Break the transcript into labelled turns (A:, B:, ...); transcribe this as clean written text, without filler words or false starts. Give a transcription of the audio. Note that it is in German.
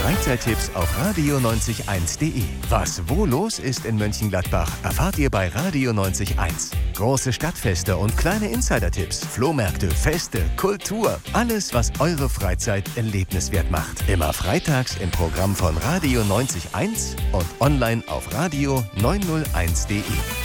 A: Freizeittipps auf radio901.de. Was wo los ist in Mönchengladbach, erfahrt ihr bei Radio 90.1. Große Stadtfeste und kleine Insider-Tipps, Flohmärkte, Feste, Kultur. Alles, was eure Freizeit erlebniswert macht. Immer freitags im Programm von Radio 90.1 und online auf radio901.de.